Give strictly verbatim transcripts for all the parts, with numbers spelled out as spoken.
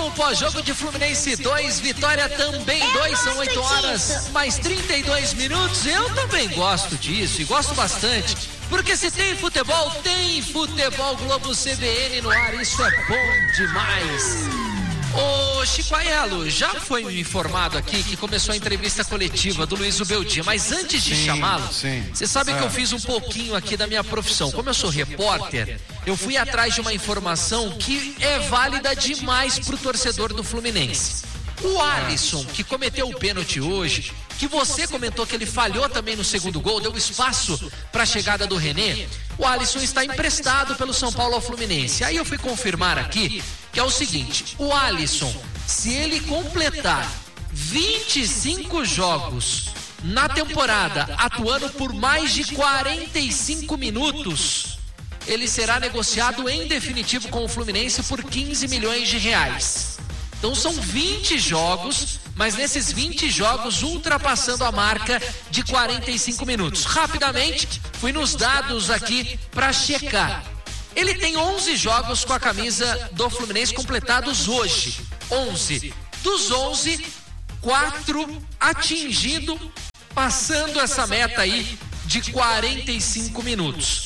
com o pós-jogo de Fluminense dois, Vitória também dois, são oito horas, mais trinta e dois minutos. Eu também gosto disso e gosto bastante, porque se tem futebol, tem Futebol Globo C B N no ar, isso é bom demais. Ô Chico Aiello, já foi me informado aqui que começou a entrevista coletiva do Luiz Ubeldia, mas antes de chamá-lo, você sabe é. que eu fiz um pouquinho aqui da minha profissão. Como eu sou repórter, eu fui atrás de uma informação que é válida demais pro torcedor do Fluminense. O Alisson, que cometeu o pênalti hoje, que você comentou que ele falhou também no segundo gol, deu espaço para a chegada do René, o Alisson está emprestado pelo São Paulo ao Fluminense. Aí eu fui confirmar aqui que é o seguinte, o Alisson, se ele completar vinte e cinco jogos na temporada, atuando por mais de quarenta e cinco minutos, ele será negociado em definitivo com o Fluminense por quinze milhões de reais. Então são vinte jogos, mas nesses vinte jogos ultrapassando a marca de quarenta e cinco minutos. Rapidamente, fui nos dados aqui para checar. Ele tem onze jogos com a camisa do Fluminense completados hoje. onze. Dos onze, quatro atingindo, passando essa meta aí de quarenta e cinco minutos.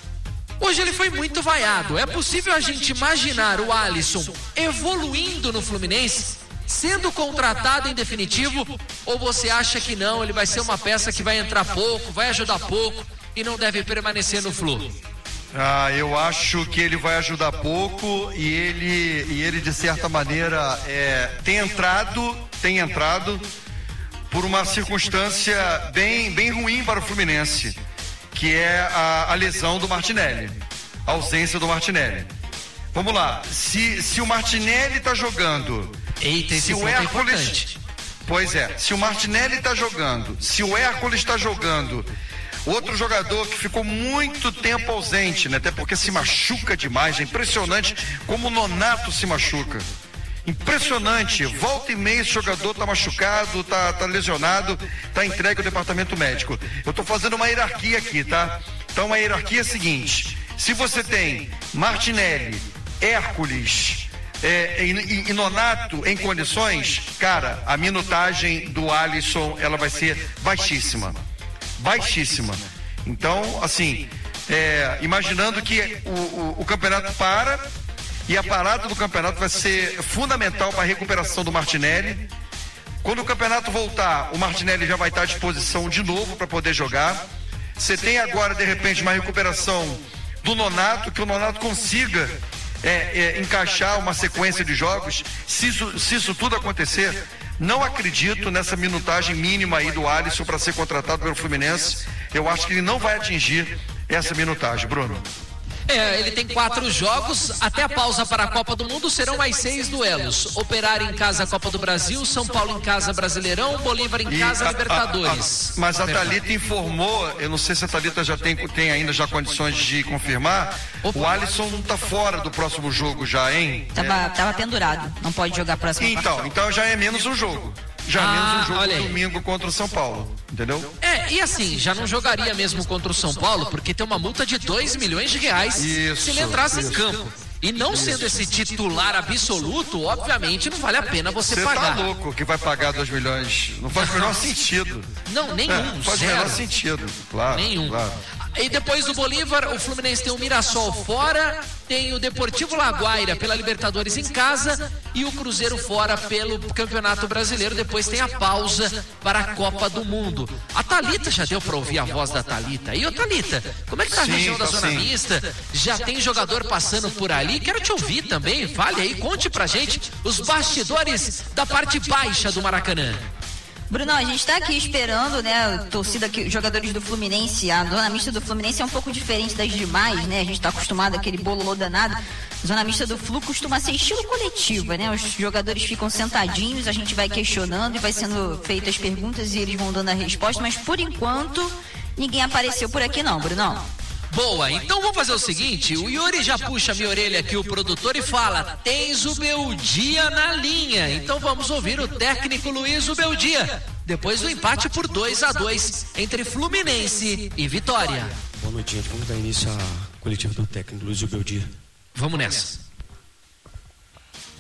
Hoje ele foi muito vaiado. É possível a gente imaginar o Alisson evoluindo no Fluminense, sendo contratado em definitivo, ou você acha que não, ele vai ser uma peça que vai entrar pouco, vai ajudar pouco e não deve permanecer no Flu? Ah, eu acho que ele vai ajudar pouco e ele, e ele de certa maneira é, tem entrado, tem entrado por uma circunstância bem, bem ruim para o Fluminense, que é a, a lesão do Martinelli, a ausência do Martinelli. Vamos lá, se, se o Martinelli está jogando, Eita, esse se o Hércules, é pois é, se o Martinelli está jogando, se o Hércules está jogando, outro jogador que ficou muito tempo ausente, né? Até porque se machuca demais, é impressionante como o Nonato se machuca. Impressionante, volta e meia esse jogador tá machucado, tá, tá lesionado, tá entregue ao departamento médico. Eu tô fazendo uma hierarquia aqui, tá? Então a hierarquia é a seguinte, se você tem Martinelli, Hércules é, e, e Nonato em condições, cara, a minutagem do Alisson, ela vai ser baixíssima, baixíssima. Então, assim, é, imaginando que o, o, o campeonato para, e a parada do campeonato vai ser fundamental para a recuperação do Martinelli. Quando o campeonato voltar, o Martinelli já vai estar à disposição de novo para poder jogar. Você tem agora, de repente, uma recuperação do Nonato, que o Nonato consiga é, é, encaixar uma sequência de jogos. Se isso, se isso tudo acontecer, não acredito nessa minutagem mínima aí do Alisson para ser contratado pelo Fluminense. Eu acho que ele não vai atingir essa minutagem, Bruno. É, ele tem quatro jogos, até a pausa para a Copa do Mundo serão mais seis duelos. Operário em casa, Copa do Brasil, São Paulo em casa, Brasileirão, Bolívar em casa, a, Libertadores. A, a, mas a Thalita informou, eu não sei se a Thalita já tem, tem ainda já condições de confirmar, Opa. o Alisson não tá fora do próximo jogo já, hein? Tava, é. tava pendurado, não pode jogar próximo. Então, partida. então já é menos um jogo. Já ah, menos um jogo domingo contra o São Paulo, entendeu? É, e assim, já não jogaria mesmo contra o São Paulo, porque tem uma multa de dois milhões de reais isso, se ele entrasse isso. em campo. E não isso. sendo esse titular absoluto, obviamente não vale a pena você, você pagar. Você tá louco que vai pagar dois milhões? Não faz o menor sentido. Não, nenhum. É, não faz zero. o menor sentido, claro. Nenhum. Claro. E depois do Bolívar, o Fluminense tem o Mirassol fora, tem o Deportivo Laguaira pela Libertadores em casa e o Cruzeiro fora pelo Campeonato Brasileiro. Depois tem a pausa para a Copa do Mundo. A Thalita, já deu para ouvir a voz da Thalita? E ô Thalita, como é que tá a sim, região da tá Zona sim. Mista? Já tem jogador passando por ali? Quero te ouvir também, fale aí, conte pra gente os bastidores da parte baixa do Maracanã. Bruno, a gente está aqui esperando, né, torcida aqui, jogadores do Fluminense, a zona mista do Fluminense é um pouco diferente das demais, né, a gente está acostumado àquele bololô danado, a zona mista do Flu costuma ser estilo coletiva, né, os jogadores ficam sentadinhos, a gente vai questionando e vai sendo feitas perguntas e eles vão dando a resposta, mas por enquanto ninguém apareceu por aqui não, Brunão. Boa, então vamos fazer o seguinte, o Yuri já puxa a minha orelha aqui, o produtor, e fala, tens o Beldia na linha, então vamos ouvir o técnico Luiz Ubeldia, depois do empate por dois a dois entre Fluminense e Vitória. Boa noite, gente, vamos dar início à coletiva do técnico Luiz Ubeldia. Vamos nessa.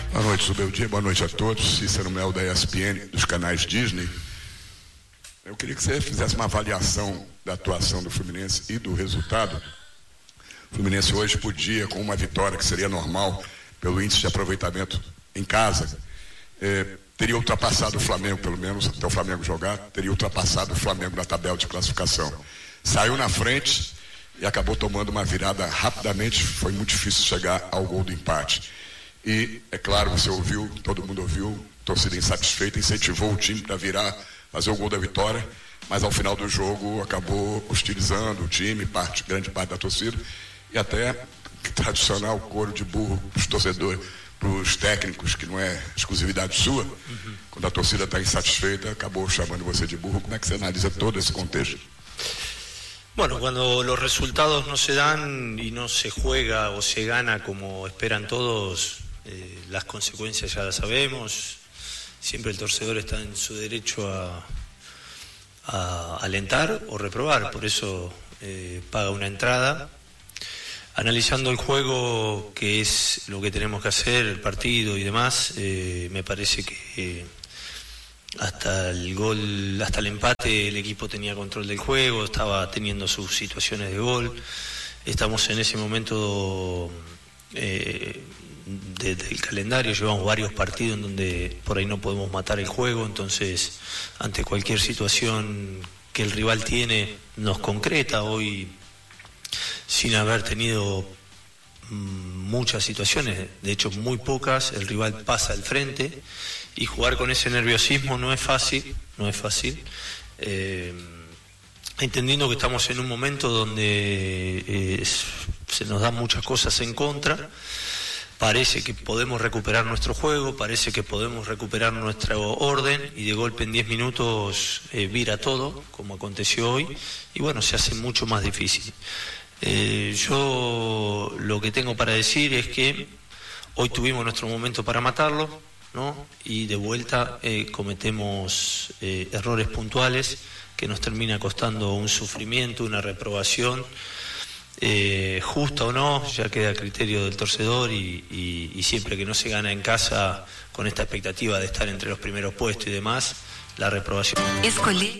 Boa noite, Zubeldia. Boa noite a todos. Cícero Mel, da E S P N, dos canais Disney. Eu queria que você fizesse uma avaliação da atuação do Fluminense e do resultado. O Fluminense hoje podia, com uma vitória que seria normal, pelo índice de aproveitamento em casa, eh, teria ultrapassado o Flamengo, pelo menos até o Flamengo jogar, teria ultrapassado o Flamengo na tabela de classificação. Saiu na frente e acabou tomando uma virada rapidamente, foi muito difícil chegar ao gol do empate. E, é claro, você ouviu, todo mundo ouviu, torcida insatisfeita, incentivou o time para virar, fazer o gol da vitória, mas ao final do jogo acabou hostilizando o time, parte, grande parte da torcida, e até tradicional coro de burro para os torcedores, para os técnicos, que não é exclusividade sua, uhum. Quando a torcida está insatisfeita, acabou chamando você de burro. Como é que você analisa todo esse contexto? Bueno, cuando los resultados no se dan y no se juega o se gana como esperan todos, eh, las consecuencias ya las sabemos. Siempre el torcedor está en su derecho a, a alentar o reprobar, por eso eh, paga una entrada. Analizando el juego, que es lo que tenemos que hacer, el partido y demás, eh, me parece que eh, hasta el gol, hasta el empate, el equipo tenía control del juego, estaba teniendo sus situaciones de gol. Estamos en ese momento eh, de, del calendario, llevamos varios partidos en donde por ahí no podemos matar el juego, entonces ante cualquier situación que el rival tiene nos concreta. Hoy, sin haber tenido muchas situaciones, de hecho muy pocas, el rival pasa al frente y jugar con ese nerviosismo no es fácil, no es fácil, eh, entendiendo que estamos en un momento donde eh, se nos dan muchas cosas en contra. Parece que podemos recuperar nuestro juego, parece que podemos recuperar nuestro orden y de golpe en diez minutos eh, vira todo, como aconteció hoy, y bueno, se hace mucho más difícil. Eh, yo lo que tengo para decir es que hoy tuvimos nuestro momento para matarlo, ¿no? Y de vuelta eh, cometemos eh, errores puntuales que nos termina costando un sufrimiento, una reprobación, eh, justa o no, ya queda a criterio del torcedor y, y, y siempre que no se gana en casa con esta expectativa de estar entre los primeros puestos y demás, la reprobación. Escolhi.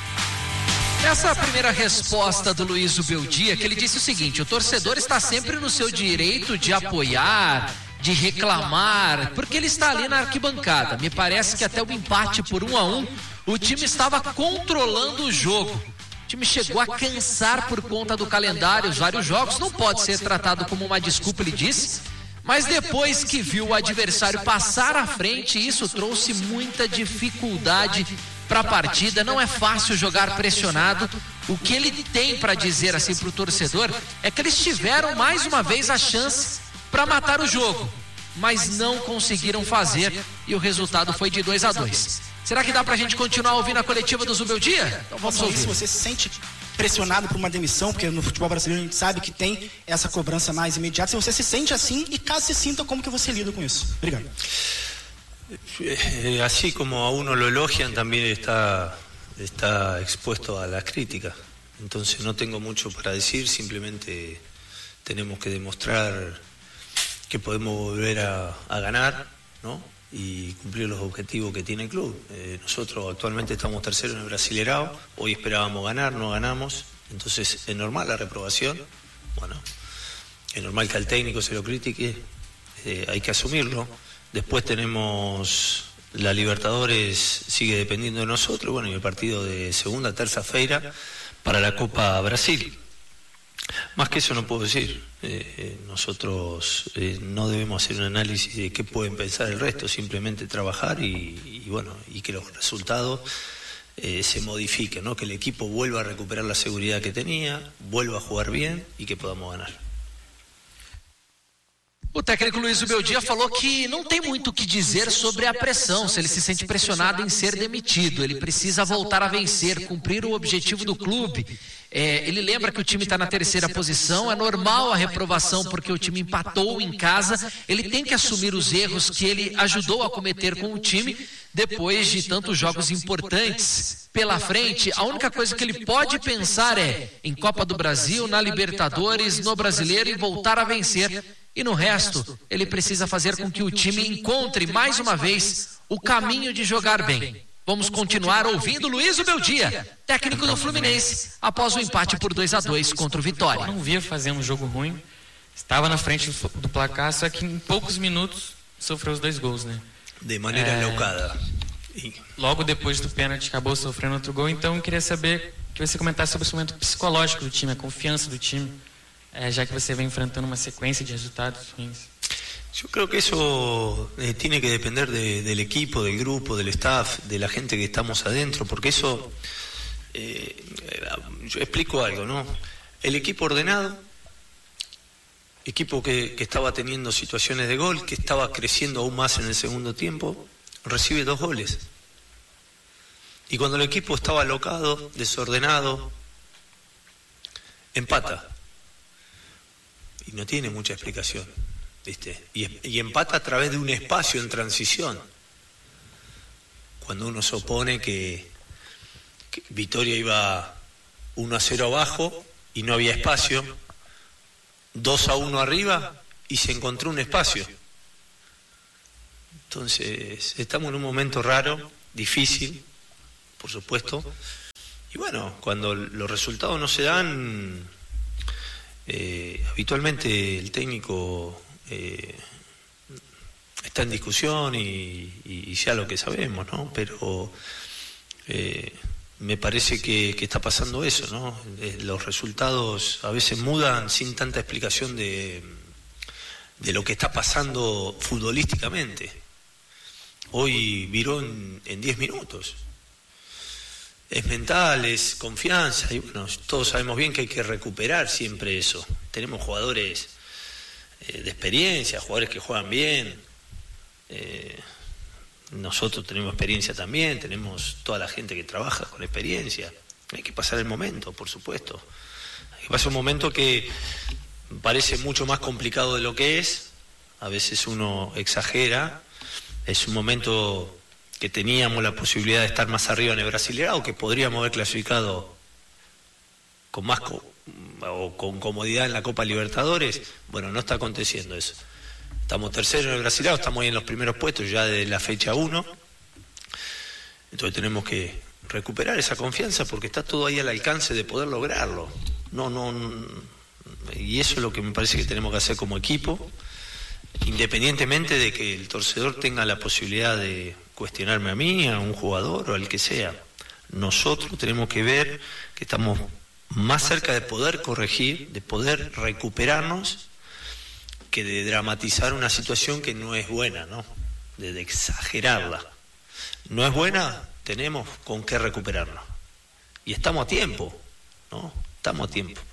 Essa primeira resposta do Luiz Zubeldia, que ele disse o seguinte: o torcedor está sempre no seu direito de apoiar, de reclamar, porque ele está ali na arquibancada. Me parece que até o empate por um a um, o time estava controlando o jogo. O time chegou a cansar por conta do calendário, os vários jogos, não pode ser tratado como uma desculpa, ele disse. Mas depois que viu o adversário passar à frente, isso trouxe muita dificuldade para a partida. Não é fácil jogar pressionado. O que ele tem para dizer assim para o torcedor é que eles tiveram mais uma vez a chance para matar o jogo, mas não conseguiram fazer e o resultado foi de dois a dois. Será que dá pra gente continuar ouvindo a coletiva do Zubeldia? Então vamos ouvir. Se você se sente pressionado por uma demissão, porque no futebol brasileiro a gente sabe que tem essa cobrança mais imediata, se você se sente assim e caso se sinta, como que você lida com isso? Obrigado. Así como a uno lo elogian, también está, está expuesto a las críticas. Entonces no tengo mucho para decir, simplemente tenemos que demostrar que podemos volver a, a ganar, ¿no? Y cumplir los objetivos que tiene el club. Eh, nosotros actualmente estamos terceros en el Brasileirao, hoy esperábamos ganar, no ganamos, entonces es normal la reprobación, bueno, es normal que al técnico se lo critique, eh, hay que asumirlo. Después tenemos la Libertadores, sigue dependiendo de nosotros, bueno, y el partido de segunda, terça-feira para la Copa Brasil. Más que eso no puedo decir. Eh, nosotros eh, no debemos hacer un análisis de qué pueden pensar el resto, simplemente trabajar y, y bueno, y que los resultados eh, se modifiquen, ¿no? Que el equipo vuelva a recuperar la seguridad que tenía, vuelva a jugar bien y que podamos ganar. O técnico Luiz Zubeldia falou que não tem muito o que dizer sobre a pressão, se ele se sente pressionado em ser demitido. Ele precisa voltar a vencer, cumprir o objetivo do clube. É, ele lembra que o time está na terceira posição, é normal a reprovação porque o time empatou em casa. Ele tem que assumir os erros que ele ajudou a cometer com o time depois de tantos jogos importantes pela frente. A única coisa que ele pode pensar é em Copa do Brasil, na Libertadores, no Brasileiro e voltar a vencer. E no resto, ele precisa fazer com que o time encontre mais uma vez o caminho de jogar bem. Vamos continuar ouvindo Luiz Beldia, técnico do Fluminense, após o empate por dois a dois contra o Vitória. Não via fazer um jogo ruim, estava na frente do, do placar, só que em poucos minutos sofreu os dois gols, né? De maneira é... locada. E... Logo depois do pênalti acabou sofrendo outro gol, então eu queria saber que você comentasse sobre o momento psicológico do time, a confiança do time, é, já que você vem enfrentando uma sequência de resultados ruins. Yo creo que eso eh, tiene que depender de, del equipo, del grupo, del staff, de la gente que estamos adentro, porque eso, eh, yo explico algo, ¿no? El equipo ordenado, equipo que, que estaba teniendo situaciones de gol, que estaba creciendo aún más en el segundo tiempo, recibe dos goles. Y cuando el equipo estaba alocado, desordenado, empata. Y no tiene mucha explicación. ¿Viste? Y, y empata a través de un espacio en transición. Cuando uno se opone que, que Vitória iba uno a cero abajo y no había espacio, dos a uno arriba y se encontró un espacio. Entonces, estamos en un momento raro, difícil, por supuesto. Y bueno, cuando los resultados no se dan, eh, habitualmente el técnico... Eh, está en discusión y, y, y ya lo que sabemos, ¿no? Pero eh, me parece que, que está pasando eso, ¿no? Eh, los resultados a veces mudan sin tanta explicación de, de lo que está pasando futbolísticamente. Hoy viró en diez minutos. Es mental, es confianza y bueno, todos sabemos bien que hay que recuperar siempre eso. Tenemos jugadores de experiencia, jugadores que juegan bien, eh, nosotros tenemos experiencia también, tenemos toda la gente que trabaja con experiencia, hay que pasar el momento, por supuesto, hay que pasar un momento que parece mucho más complicado de lo que es, a veces uno exagera, es un momento que teníamos la posibilidad de estar más arriba en el Brasileirão, que podríamos haber clasificado con más co o con comodidad en la Copa Libertadores. Bueno, no está aconteciendo eso. Estamos terceros en el Brasileirão, estamos ahí en los primeros puestos ya de la fecha uno. Entonces tenemos que recuperar esa confianza porque está todo ahí al alcance de poder lograrlo. No, no, no, y eso es lo que me parece que tenemos que hacer como equipo, independientemente de que el torcedor tenga la posibilidad de cuestionarme a mí, a un jugador o al que sea. Nosotros tenemos que ver que estamos más cerca de poder corregir, de poder recuperarnos, que de dramatizar una situación que no es buena, ¿no? De, de exagerarla. No es buena, tenemos con qué recuperarnos. E estamos a tempo, não? Estamos a tempo.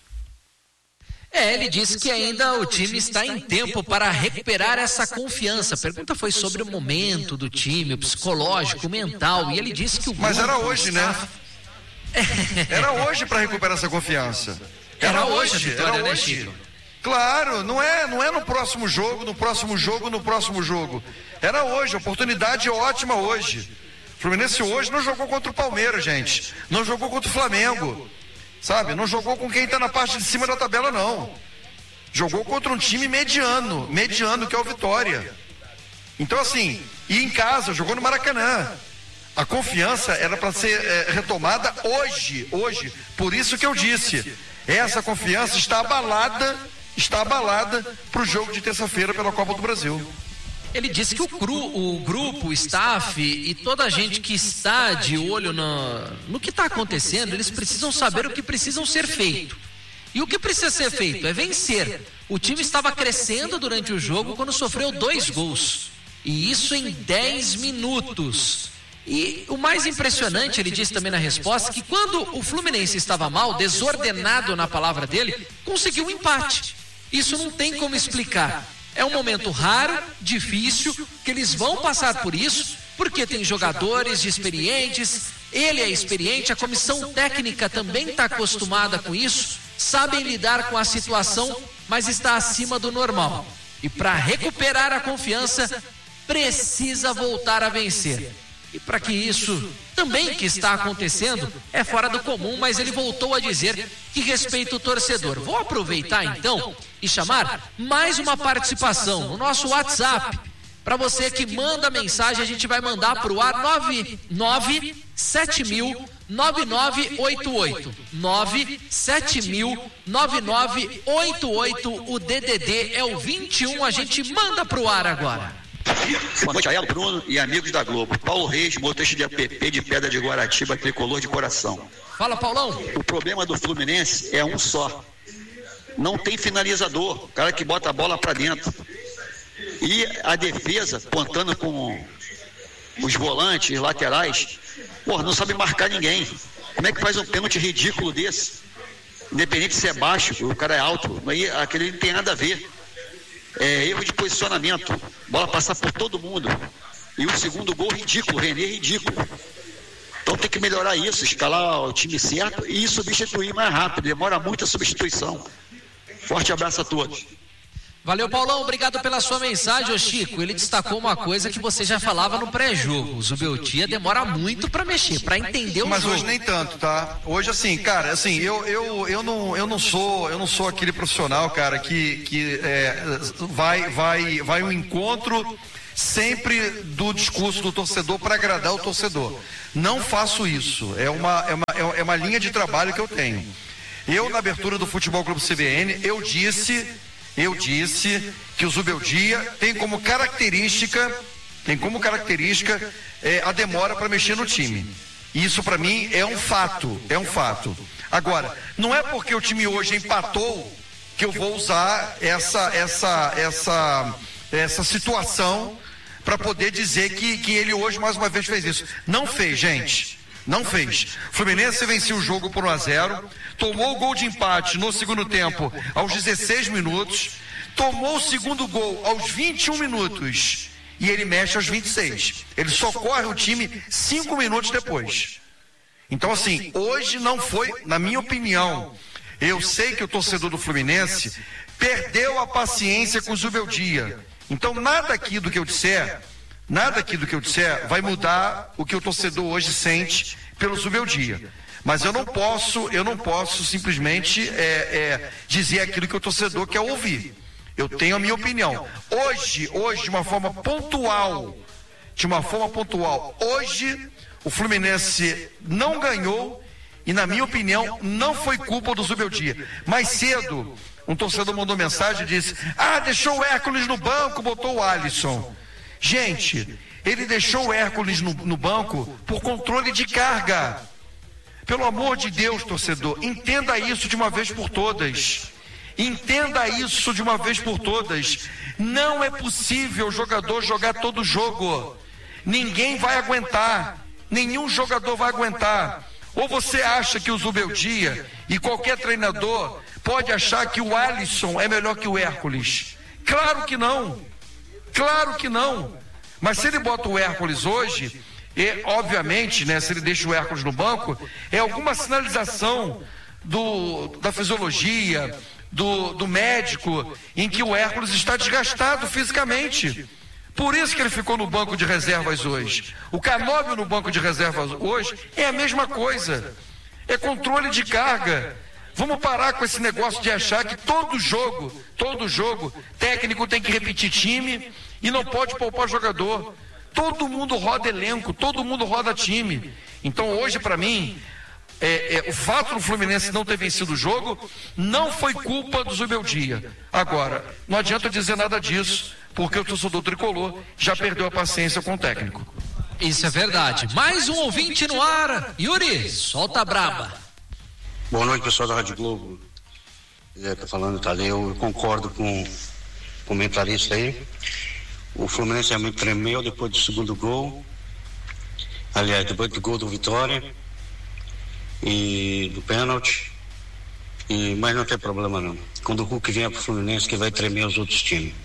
É, ele disse que ainda o time está em tempo para recuperar essa confiança. A pergunta foi sobre o momento do time, o psicológico, o mental, e ele disse que o... Mas era hoje, né? Era hoje para recuperar essa confiança. Era, era hoje, hoje vitória, era hoje. Né, claro, não é, não é no próximo jogo, no próximo jogo, no próximo jogo. Era hoje, oportunidade ótima hoje. O Fluminense hoje não jogou contra o Palmeiras, gente. Não jogou contra o Flamengo. Sabe? Não jogou com quem está na parte de cima da tabela, não. Jogou contra um time mediano, mediano que é o Vitória. Então, assim, e em casa, jogou no Maracanã. A confiança era para ser é, retomada hoje, hoje. Por isso que eu disse, essa confiança está abalada, está abalada para o jogo de terça-feira pela Copa do Brasil. Ele disse que o, cru, o grupo, o staff e toda a gente que está de olho no, no que está acontecendo, eles precisam saber o que precisam ser feito. E o que precisa ser feito é vencer. O time estava crescendo durante o jogo quando sofreu dois gols. E isso em dez minutos. E o mais impressionante, ele disse também na resposta, que quando o Fluminense estava mal, desordenado na palavra dele, conseguiu um empate. Isso não tem como explicar. É um momento raro, difícil, que eles vão passar por isso, porque tem jogadores experientes, ele é experiente, a comissão técnica também está acostumada com isso, sabem lidar com a situação, mas está acima do normal. E para recuperar a confiança, precisa voltar a vencer. E para que isso também que está acontecendo é fora do comum, mas ele voltou a dizer que respeita o torcedor. Vou aproveitar então e chamar mais uma participação no nosso WhatsApp. Para você que manda mensagem, a gente vai mandar para o ar nove nove sete mil nove nove oito oito. nove sete mil nove nove oito oito. O D D D é o vinte e um. A gente manda para o ar agora. Boa noite, Aelo, Bruno e amigos da Globo. Paulo Reis, motorista de A P P de Pedra de Guaratiba, tricolor de coração. Fala, Paulão. O problema do Fluminense é um só. Não tem finalizador, o cara que bota a bola para dentro. E a defesa, contando com os volantes, laterais, porra, não sabe marcar ninguém. Como é que faz um pênalti ridículo desse? Independente se é baixo, o cara é alto, aí aquele não tem nada a ver. É erro de posicionamento, bola passar por todo mundo. E o segundo gol ridículo, René ridículo. Então tem que melhorar isso, escalar o time certo e substituir mais rápido. Demora muito a substituição. Forte abraço a todos. Valeu, Paulão, obrigado pela sua mensagem. Ô Chico, ele destacou uma coisa que você já falava no pré-jogo. O Zubeldia demora muito pra mexer, pra entender o Mas jogo. hoje nem tanto, tá? Hoje, assim, cara, assim, eu, eu, eu, não, eu não sou eu não sou aquele profissional, cara, que, que é, vai, vai, vai um encontro sempre do discurso do torcedor para agradar o torcedor. Não faço isso. É uma, é, uma, é uma linha de trabalho que eu tenho. Eu, na abertura do Futebol Clube C B N, eu disse... Eu disse que o Zubeldia tem como característica, tem como característica é, a demora para mexer no time. Isso para mim é um fato, é um fato. Agora, não é porque o time hoje empatou que eu vou usar essa, essa, essa, essa situação para poder dizer que, que ele hoje mais uma vez fez isso. Não fez, gente. Não fez. Fluminense venceu o jogo por um a zero, tomou o gol de empate no segundo tempo aos dezesseis minutos, tomou o segundo gol aos vinte e um minutos e ele mexe aos vinte e seis. Ele socorre o time cinco minutos depois. Então, assim, hoje não foi, na minha opinião, eu sei que o torcedor do Fluminense perdeu a paciência com o Zubeldia. Então, nada aqui do que eu disser... Nada aqui do que eu disser vai mudar o que o torcedor hoje sente pelo Zubeldia. Mas eu não posso, eu não posso simplesmente é, é, dizer aquilo que o torcedor quer ouvir. Eu tenho a minha opinião. Hoje, hoje, de uma forma pontual, de uma forma pontual, hoje o Fluminense não ganhou e, na minha opinião, não foi culpa do Zubeldia. Mais cedo, um torcedor mandou mensagem e disse: ah, deixou o Hércules no banco, botou o Alisson. Gente, ele deixou o Hércules no, no banco por controle de carga. Pelo amor de Deus, torcedor, entenda isso de uma vez por todas. Entenda isso de uma vez por todas. Não é possível o jogador jogar todo jogo. Ninguém vai aguentar. Nenhum jogador vai aguentar. Ou você acha que o Zubeldia e qualquer treinador pode achar que o Alisson é melhor que o Hércules? Claro que não. Claro que não. Mas se ele bota o Hércules hoje, e obviamente, né, se ele deixa o Hércules no banco, é alguma sinalização do, da fisiologia, do, do médico, em que o Hércules está desgastado fisicamente. Por isso que ele ficou no banco de reservas hoje. O Canóbio no banco de reservas hoje é a mesma coisa. É controle de carga. Vamos parar com esse negócio de achar que todo jogo, todo jogo, técnico tem que repetir time e não pode poupar jogador. Todo mundo roda elenco, todo mundo roda time. Então hoje, para mim, é, é, o fato do Fluminense não ter vencido o jogo não foi culpa do Zubeldia. Agora, não adianta dizer nada disso, porque o torcedor tricolor já perdeu a paciência com o técnico. Isso é verdade. Mais um ouvinte no ar. Yuri, solta a braba. Boa noite, pessoal da Rádio Globo. É, tá falando, Tadeu. Eu concordo com o comentarista aí. O Fluminense realmente tremeu depois do segundo gol. Aliás, depois do gol do Vitória e do pênalti. E, mas não tem problema não. Quando o Hulk vier pro Fluminense, que vai tremer os outros times.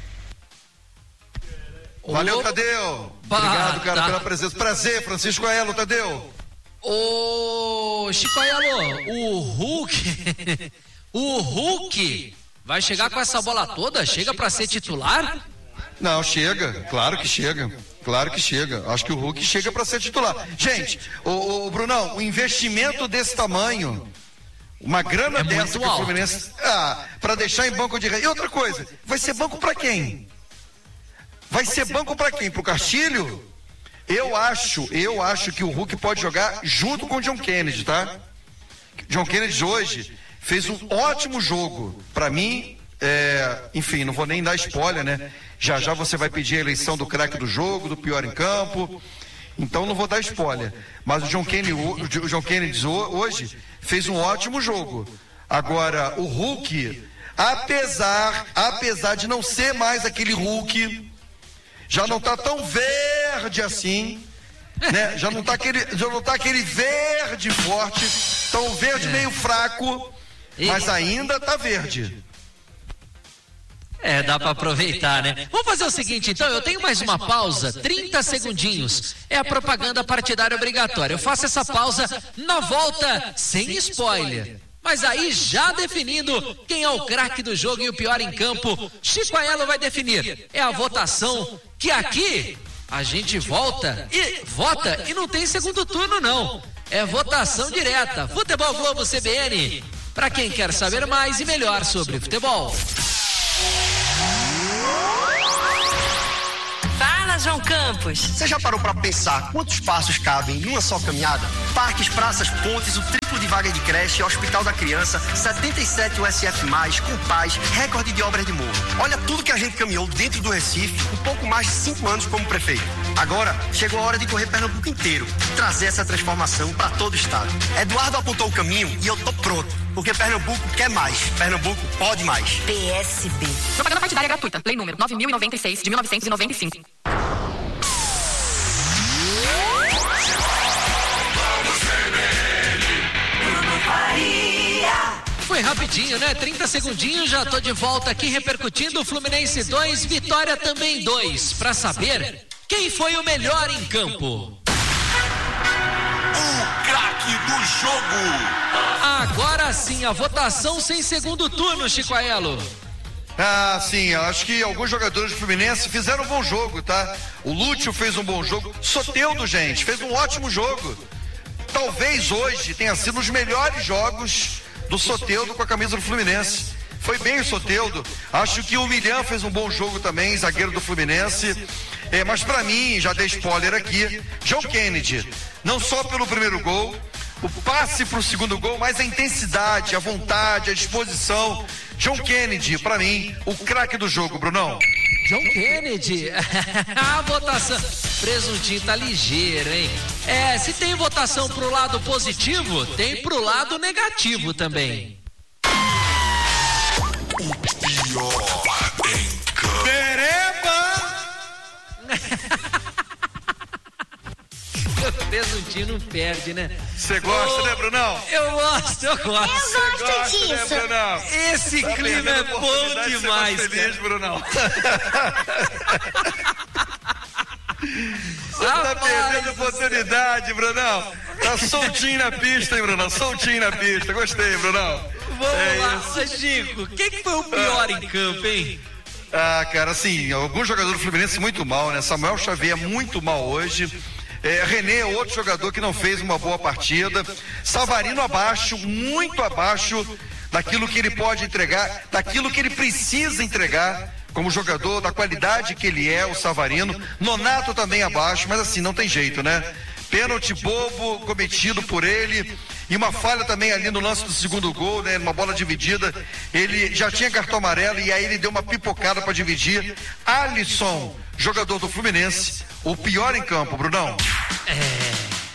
Valeu, Tadeu. Obrigado, cara, tá. pela presença. Prazer, Francisco Aelo, Tadeu. Ô, Chico Aiello, o Hulk, o Hulk vai chegar com essa bola toda? Chega pra ser titular? Não, chega, claro que chega, claro que chega. Acho que o Hulk chega pra ser titular. Gente, o, o Brunão, o investimento desse tamanho Uma grana é dessa que o Fluminense... Ah, para deixar em banco de... E outra coisa, vai ser banco para quem? Vai ser banco para quem? Pro Castilho? Eu acho, eu acho que o Hulk pode jogar junto com o John Kennedy, tá? John Kennedy hoje fez um ótimo jogo. Para mim, é... enfim, não vou nem dar spoiler, né? Já já você vai pedir a eleição do craque do jogo, do pior em campo. Então não vou dar spoiler. Mas o John Kennedy, o John Kennedy hoje fez um ótimo jogo. Agora, o Hulk, apesar, apesar de não ser mais aquele Hulk, já não tá tão verde assim, né? Já não tá aquele, já não tá aquele verde forte, tá um verde meio fraco, mas ainda tá verde. É, dá pra aproveitar, né? Vamos fazer o seguinte, então, eu tenho mais uma pausa, trinta segundinhos. É a propaganda partidária obrigatória. Eu faço essa pausa na volta, sem spoiler. Mas aí, já definindo quem é o craque do jogo e o pior em campo, Chico Aiello vai definir. É a votação que aqui a gente volta e vota e não tem segundo turno, não. É votação direta. Futebol Globo C B N. Pra quem quer saber mais e melhor sobre futebol. Fala, João Campos. Você já parou para pensar quantos passos cabem em uma só caminhada? Parques, praças, pontes, o triplo de vaga de creche, Hospital da Criança, setenta e sete U S F mais, com paz, recorde de obras de morro. Olha tudo que a gente caminhou dentro do Recife, um pouco mais de cinco anos como prefeito. Agora, chegou a hora de correr Pernambuco inteiro, trazer essa transformação para todo o estado. Eduardo apontou o caminho e eu tô pronto, porque Pernambuco quer mais. Pernambuco pode mais. P S B. Propaganda partidária gratuita. Lei número nove mil e noventa e seis, de mil novecentos e noventa e cinco. Foi rapidinho, né? trinta segundinhos, já tô de volta aqui repercutindo. Fluminense dois, Vitória também dois. Pra saber quem foi o melhor em campo. O craque do jogo. Agora sim, a votação sem segundo turno, Chico Aiello. Ah, sim, acho que alguns jogadores do Fluminense fizeram um bom jogo, tá? O Lúcio fez um bom jogo. Soteldo, gente, fez um ótimo jogo. Talvez hoje tenha sido um dos melhores jogos do Soteldo com a camisa do Fluminense. Foi bem o Soteldo. Acho que o Milhão fez um bom jogo também, zagueiro do Fluminense. É, mas pra mim, já dei spoiler aqui, John Kennedy, não só pelo primeiro gol, o passe pro segundo gol, mas a intensidade, a vontade, a disposição. John Kennedy, pra mim, o craque do jogo, Brunão. John Kennedy, a votação, presuntinho tá ligeiro, hein? É, se tem votação pro lado positivo, tem pro lado negativo também. O pior em campo. O presuntinho não perde, né? Você gosta, oh, né, Brunão? Eu gosto, eu gosto. Eu gosto gosta, disso. Né, Brunão? Esse tá clima é bom demais, de feliz, cara. Brunão. Você tá perdendo oportunidade, Brunão. Tá soltinho na pista, hein, Brunão? Soltinho na pista. Gostei, Brunão. Vamos é lá, isso. Chico. Quem que foi o pior em campo, hein? Ah, cara, assim, alguns jogadores do Fluminense muito mal, né? Samuel Xavier muito mal hoje. É, René, outro jogador que não fez uma boa partida. Savarino abaixo, muito abaixo daquilo que ele pode entregar, daquilo que ele precisa entregar como jogador, da qualidade que ele é, o Savarino. Nonato também abaixo, mas assim, não tem jeito, né? Pênalti bobo cometido por ele e uma falha também ali no lance do segundo gol, né? Uma bola dividida, ele já tinha cartão amarelo e aí ele deu uma pipocada para dividir. Alisson, jogador do Fluminense, o pior em campo, Brunão. É.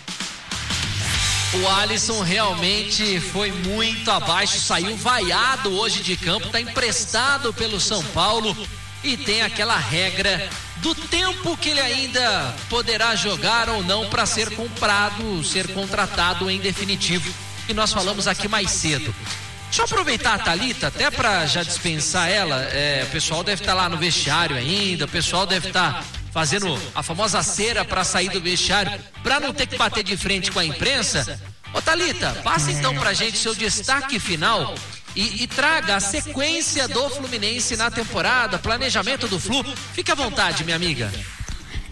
O Alisson realmente foi muito abaixo, saiu vaiado hoje de campo, tá emprestado pelo São Paulo e tem aquela regra do tempo que ele ainda poderá jogar ou não para ser comprado, ser contratado em definitivo. E nós falamos aqui mais cedo. Deixa eu aproveitar a Thalita, até para já dispensar ela. É, o pessoal deve estar lá no vestiário ainda, o pessoal deve estar fazendo a famosa cera para sair do vestiário, para não ter que bater de frente com a imprensa. Ô Thalita, passa então pra gente seu destaque final e, e traga a sequência do Fluminense na temporada, planejamento do Flu. Fique à vontade, minha amiga.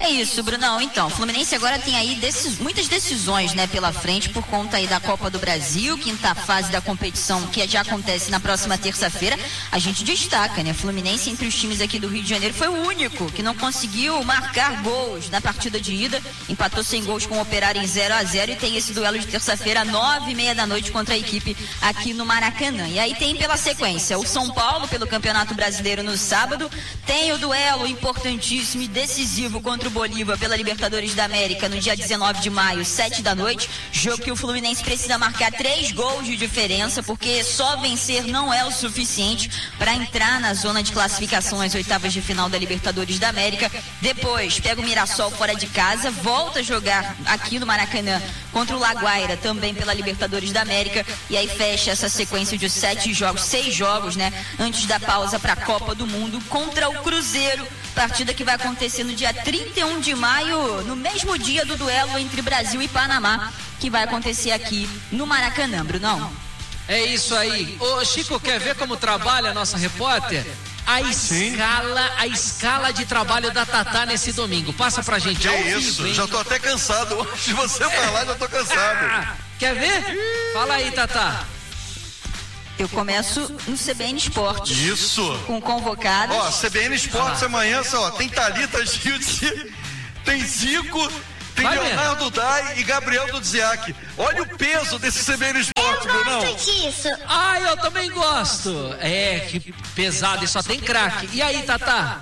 É isso, Brunão. Então, o Fluminense agora tem aí decis... muitas decisões, né, pela frente por conta aí da Copa do Brasil, quinta fase da competição que já acontece na próxima terça-feira. A gente destaca, né, Fluminense entre os times aqui do Rio de Janeiro foi o único que não conseguiu marcar gols na partida de ida, empatou sem gols com o Operário em zero a zero e tem esse duelo de terça-feira, nove e meia da noite contra a equipe aqui no Maracanã. E aí tem pela sequência o São Paulo pelo Campeonato Brasileiro no sábado, tem o duelo importantíssimo e decisivo contra o Bolívar pela Libertadores da América no dia dezenove de maio, sete da noite, jogo que o Fluminense precisa marcar três gols de diferença, porque só vencer não é o suficiente para entrar na zona de classificação às oitavas de final da Libertadores da América. Depois pega o Mirassol fora de casa, volta a jogar aqui no Maracanã contra o Laguaira, também pela Libertadores da América, e aí fecha essa sequência de sete jogos, seis jogos, né, antes da pausa para a Copa do Mundo contra o Cruzeiro, partida que vai acontecer no dia trinta e um de maio, no mesmo dia do duelo entre Brasil e Panamá, que vai acontecer aqui no Maracanã, Brunão. É isso aí. Ô Chico, quer ver como trabalha a nossa repórter? A escala, a escala de trabalho da Tatá nesse domingo. Passa pra gente. Que é isso, hein? Já tô até cansado. Hoje de você falar, já tô cansado. Ah, quer ver? Fala aí, Tatá. Eu começo no C B N Esportes. Isso. Com convocados. Ó, C B N Esportes ah. amanhã, só, tem Thalita Gilde, tem Zico, tem Vai Leonardo mesmo. Dai e Gabriel do Dziak. Olha o peso desse C B N Esportes, Brunão. Eu gosto disso. Ah, eu também gosto. É, que pesado, e só tem craque. E aí, Tatá?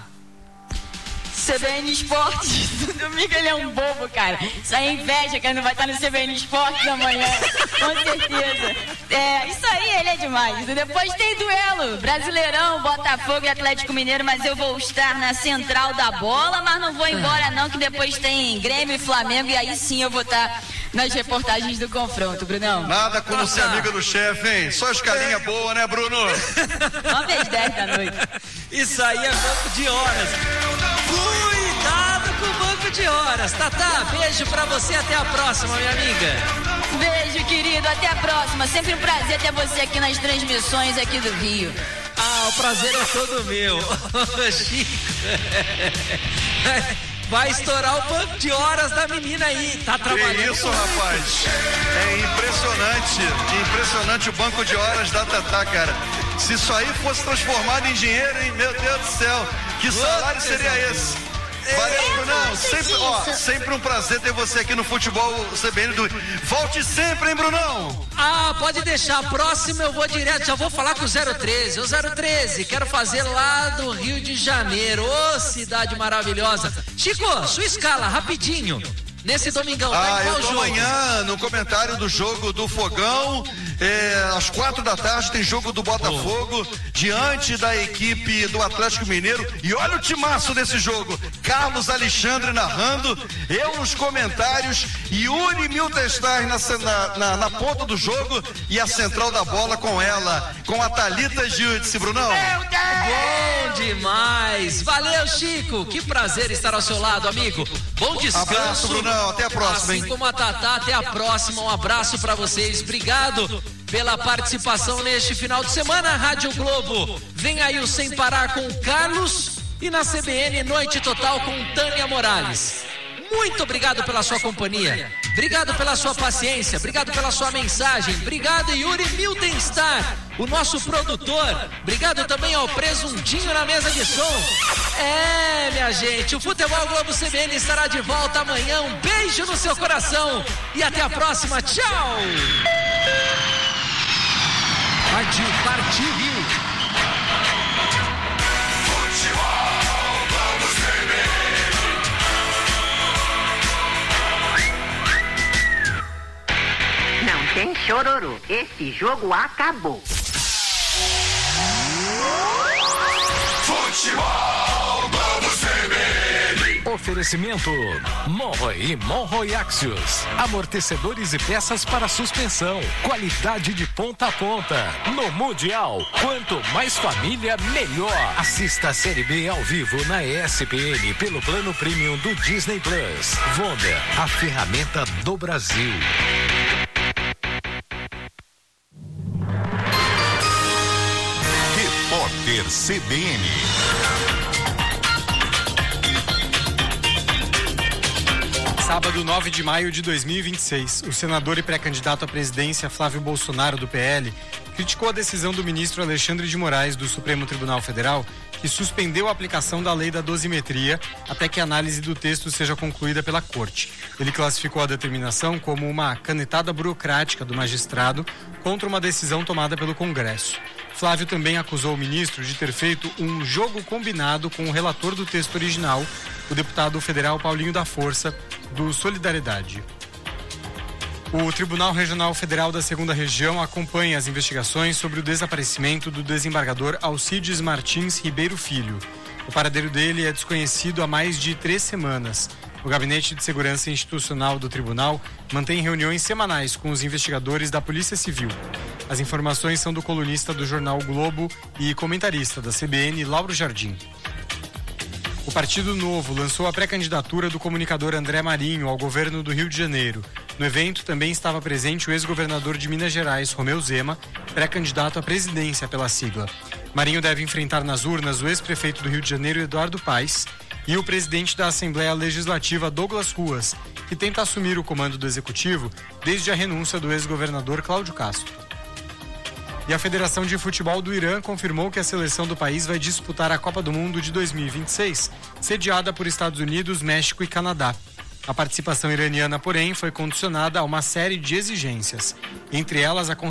C B N Esportes, domingo ele é um bobo, cara. Isso aí é inveja que ele não vai estar no C B N Esportes amanhã, com certeza. É, isso aí ele é demais. Depois tem duelo, Brasileirão, Botafogo e Atlético Mineiro, mas eu vou estar na central da bola, mas não vou embora não, que depois tem Grêmio e Flamengo, e aí sim eu vou estar nas reportagens do confronto, Brunão. Nada como ser amiga do chefe, hein? Só escalinha boa, né, Bruno? nove às dez da noite. Isso aí é banco de horas. Cuidado com o banco de horas. Tatá, beijo pra você, até a próxima, minha amiga. Beijo, querido, até a próxima. Sempre um prazer ter você aqui nas transmissões aqui do Rio. Ah, o prazer é todo meu. Chico. Vai estourar o banco de horas da menina aí, tá trabalhando. Que isso, rapaz. É impressionante, impressionante o banco de horas da Tatá, cara. Se isso aí fosse transformado em dinheiro, hein, meu Deus do céu, que salário seria esse? Valeu, Brunão. Sempre, ó, sempre um prazer ter você aqui no Futebol C B N do... Volte sempre, hein, Brunão? Ah, pode deixar. Próximo eu vou direto, já vou falar com o zero treze. O zero treze, quero fazer lá do Rio de Janeiro. Ô, cidade maravilhosa. Chico, sua escala, rapidinho. Nesse domingão, ah, tá em qual eu tô jogo? Amanhã, no comentário do jogo do Fogão, é, às quatro da tarde tem jogo do Botafogo, oh. diante da equipe do Atlético Mineiro, e olha o timaço desse jogo, Carlos Alexandre narrando, eu nos comentários, Yuri Miltestar na, na, na, na ponta do jogo, e a central da bola com ela, com a Thalita Gilde, Brunão. Meu Deus! Bom demais! Valeu, Chico! Que prazer estar ao seu lado, amigo. Bom descanso. Abraço, Brunão. Até a próxima, assim hein? como a Tatá, até a próxima. Um abraço pra vocês. Obrigado pela participação neste final de semana. Rádio Globo, vem aí o Sem Parar com o Carlos, e na C B N Noite Total com Tânia Morales. Muito obrigado pela sua companhia. Obrigado pela sua paciência. Obrigado pela sua mensagem. Obrigado, Yuri Miltenstar, o nosso produtor. Obrigado também ao Presuntinho na mesa de som. É, minha gente, o Futebol Globo C B N estará de volta amanhã. Um beijo no seu coração e até a próxima. Tchau! Partiu, partiu, Rio. Não tem chororô, esse jogo acabou. Futebol Globo C B N. Oferecimento Monroe e Monroe Axios. Amortecedores e peças para suspensão. Qualidade de ponta a ponta. No Mundial, quanto mais família, melhor. Assista a Série B ao vivo na E S P N pelo plano premium do Disney Plus. Wonder, a ferramenta do Brasil. Repórter C B N. Sábado, nove de maio de dois mil e vinte e seis, o senador e pré-candidato à presidência Flávio Bolsonaro, do P L, criticou a decisão do ministro Alexandre de Moraes, do Supremo Tribunal Federal, que suspendeu a aplicação da lei da dosimetria até que a análise do texto seja concluída pela Corte. Ele classificou a determinação como uma canetada burocrática do magistrado contra uma decisão tomada pelo Congresso. Flávio também acusou o ministro de ter feito um jogo combinado com o relator do texto original, o deputado federal Paulinho da Força, do Solidariedade. O Tribunal Regional Federal da Segunda Região acompanha as investigações sobre o desaparecimento do desembargador Alcides Martins Ribeiro Filho. O paradeiro dele é desconhecido há mais de três semanas. O Gabinete de Segurança Institucional do Tribunal mantém reuniões semanais com os investigadores da Polícia Civil. As informações são do colunista do jornal o Globo e comentarista da C B N, Lauro Jardim. O Partido Novo lançou a pré-candidatura do comunicador André Marinho ao governo do Rio de Janeiro. No evento também estava presente o ex-governador de Minas Gerais, Romeu Zema, pré-candidato à presidência pela sigla. Marinho deve enfrentar nas urnas o ex-prefeito do Rio de Janeiro, Eduardo Paes, e o presidente da Assembleia Legislativa, Douglas Ruas, que tenta assumir o comando do executivo desde a renúncia do ex-governador Cláudio Castro. E a Federação de Futebol do Irã confirmou que a seleção do país vai disputar a Copa do Mundo de dois mil e vinte e seis, sediada por Estados Unidos, México e Canadá. A participação iraniana, porém, foi condicionada a uma série de exigências, entre elas a